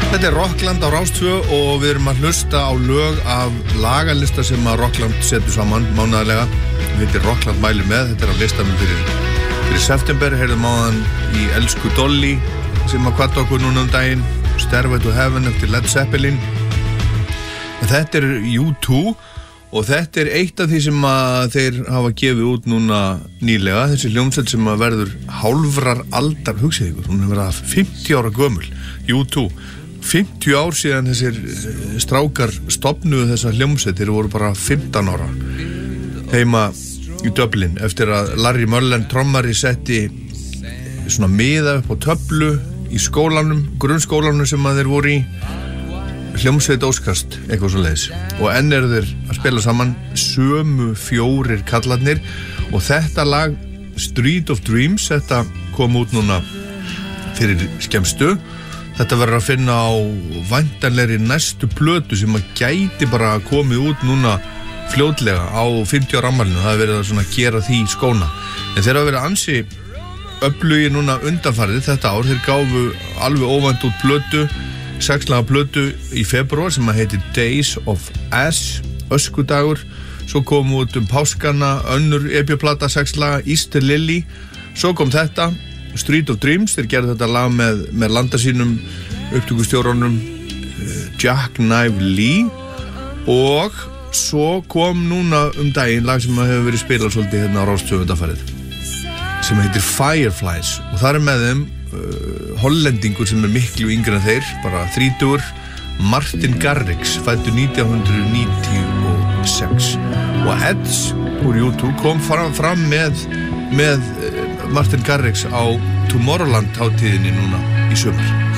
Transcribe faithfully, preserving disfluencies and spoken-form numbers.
Þetta er Rockland á Rás tvö og við erum að hlusta á lög af lagalista sem að Rockland setur saman mánaðarlega. Þetta er Rockland mælir með, þetta er á listanum fyrir, fyrir september. Heyrðum á hann í Elsku Dolly sem að kvadda okkur núna um daginn, Stairway to Heaven eftir Led Zeppelin. Þetta er U two og þetta er eitt af því sem að þeir hafa gefið út núna nýlega, þessi hljómsveit sem að verður hálfrar aldar, hugsið ykkur, hún hefur verið fimmtíu ára gömul, U two. fimmtíu ár síðan þessir strákar stofnuðu þessa hljómsveit, þeir voru bara fimmtán ára heima í Dublin eftir að Larry Mullen trommari setti svona miða upp á töflu í skólanum, grunnskólanum sem að þeir voru í, hljómsveit óskast, eitthvað svo leiðis, og enn eru þeir að spila saman sömu fjórir kallarnir og þetta lag Street of Dreams, þetta kom út núna fyrir skemmstu. Þetta verður að finna á væntanlegri næstu plötu sem að gæti bara komið út núna fljótlega á fimmtíu ára afmælinu. Það er verið að svona gera því skóna. En þeir hafa verið ansi öflugir núna undanfarið þetta ár. Þeir gáfu alveg óvænt út plötu, sexlaga plötu í febrúar sem að heitir Days of Ash, öskudagur. Svo kom út um páskana önnur E P-plata sexlaga, Easter Lily. Svo kom þetta Street of Dreams, þeir gerðu þetta lag með, með landa sínum upptökustjórunum Jack Knife Lee og svo kom núna um daginn lag sem hefur verið spilað svolítið hérna á Rás tvö undanfarið sem heitir Fireflies og það er með þeim uh, hollendingur sem er miklu yngri en þeir, bara þrítugur, Martin Garrix, fæddur nítján níutíu og sex og Edge úr U two kom fram, fram með, með Martin Garrix á Tomorrowland hátíðinni núna í sumar.